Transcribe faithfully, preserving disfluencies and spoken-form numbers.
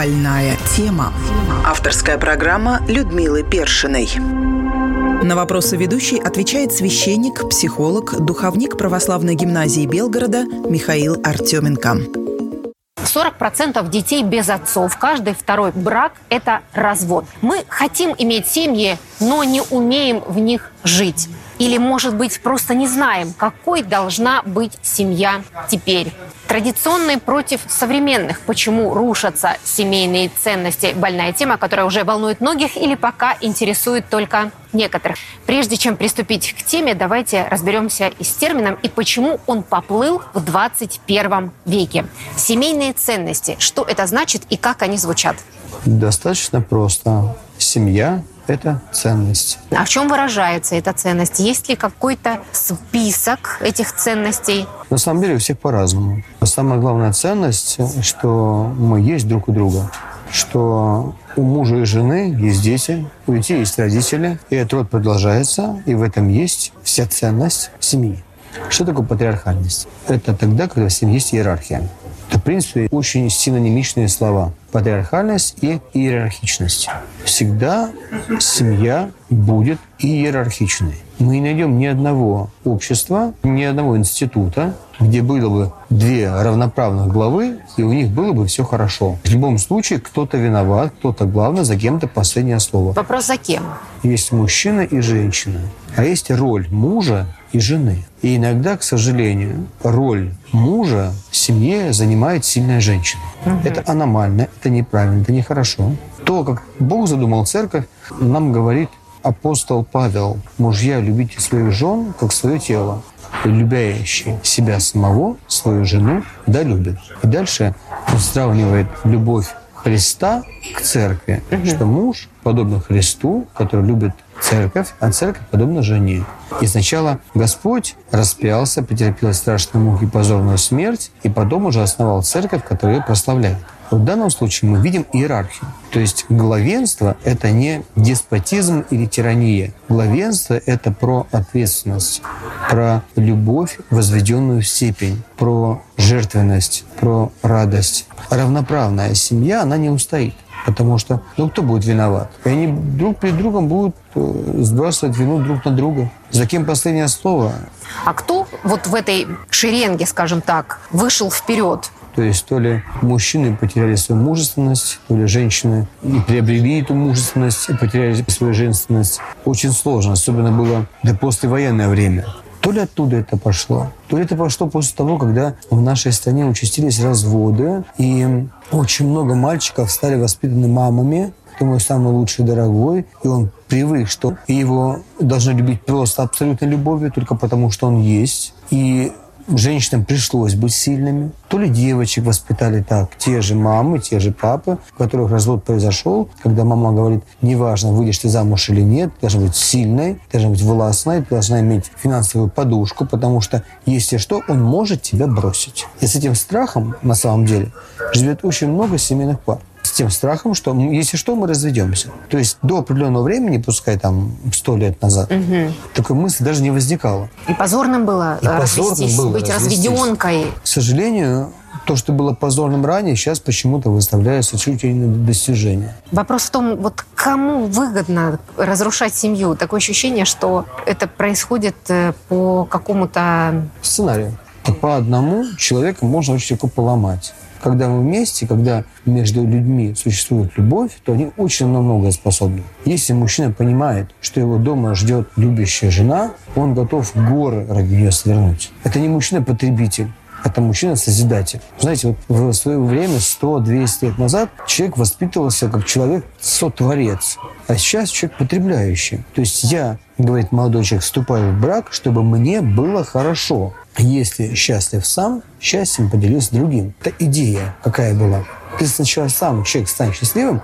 «Больная тема». Авторская программа Людмилы Першиной. На вопросы ведущей отвечает священник, психолог, духовник православной гимназии Белгорода Михаил Артеменко. сорок процентов детей без отцов. Каждый второй брак – это развод. Мы хотим иметь семьи, но не умеем в них жить. Или, может быть, просто не знаем, какой должна быть семья теперь. Традиционные против современных. Почему рушатся семейные ценности? Больная тема, которая уже волнует многих или пока интересует только некоторых. Прежде чем приступить к теме, давайте разберемся и с термином, и почему он поплыл в двадцать первом веке. Семейные ценности. Что это значит и как они звучат? Достаточно просто. Семья – это ценность. А в чем выражается эта ценность? Есть ли какой-то список этих ценностей? На самом деле у всех по-разному. Самая главная ценность, что мы есть друг у друга. Что у мужа и жены есть дети, у детей есть родители, и этот род продолжается, и в этом есть вся ценность семьи. Что такое патриархальность? Это тогда, когда в семье есть иерархия. Это, в принципе, очень синонимичные слова. Патриархальность и иерархичность. Всегда семья будет иерархичной. Мы не найдем ни одного общества, ни одного института, где было бы две равноправных главы, и у них было бы все хорошо. В любом случае, кто-то виноват, кто-то главный, за кем-то последнее слово. Вопрос за кем? Есть мужчина и женщина, а есть роль мужа и жены. И иногда, к сожалению, роль мужа в семье занимает сильная женщина. Угу. Это аномально, это неправильно, это нехорошо. То, как Бог задумал церковь, нам говорит апостол Павел: «Мужья, любите своих жен, как свое тело. Любящий себя самого, свою жену, да любит». И дальше он сравнивает любовь Христа к церкви, угу. что муж подобно Христу, который любит церковь, а церковь подобна жене. И сначала Господь распялся, претерпел страшную муку и позорную смерть, и потом уже основал церковь, которую прославляет. В данном случае мы видим иерархию. То есть главенство – это не деспотизм или тирания. Главенство – это про ответственность, про любовь, возведенную в степень, про жертвенность, про радость. Равноправная семья, она не устоит. Потому что, ну, кто будет виноват? И они друг перед другом будут сбрасывать вину друг на друга. За кем последнее слово? А кто вот в этой шеренге, скажем так, вышел вперед? То есть то ли мужчины потеряли свою мужественность, то ли женщины и приобрели эту мужественность и потеряли свою женственность. Очень сложно, особенно было до послевоенное время. То ли оттуда это пошло, то ли это пошло после того, когда в нашей стране участились разводы, и очень много мальчиков стали воспитаны мамами, кто мой самый лучший дорогой, и он привык, что его должны любить просто абсолютной любовью, только потому, что он есть. И женщинам пришлось быть сильными. То ли девочек воспитали так, те же мамы, те же папы, у которых развод произошел, когда мама говорит: неважно, выйдешь ты замуж или нет, ты должна быть сильной, ты должна быть властной, ты должна иметь финансовую подушку, потому что, если что, он может тебя бросить. И с этим страхом, на самом деле, живет очень много семейных пар. С тем страхом, что, если что, мы разведемся. То есть до определенного времени, пускай там сто лет назад, угу. такой мысли даже не возникало. И позорным было И развестись, позорным было быть развестись. разведенкой. К сожалению, то, что было позорным ранее, сейчас почему-то выставляется чуть ли не достижение. Вопрос в том, вот кому выгодно разрушать семью? Такое ощущение, что это происходит по какому-то сценарию. По одному человека можно очень легко поломать. Когда мы вместе, когда между людьми существует любовь, то они очень на многое способны. Если мужчина понимает, что его дома ждет любящая жена, он готов горы ради нее свернуть. Это не мужчина-потребитель, это мужчина-созидатель. Знаете, вот в свое время, сто-двести лет назад, человек воспитывался как человек-сотворец, а сейчас человек потребляющий. То есть я, говорит молодой человек, вступаю в брак, чтобы мне было хорошо. Если счастлив сам, счастьем поделюсь с другим. Это идея какая была. Ты сначала сам, человек, стань счастливым,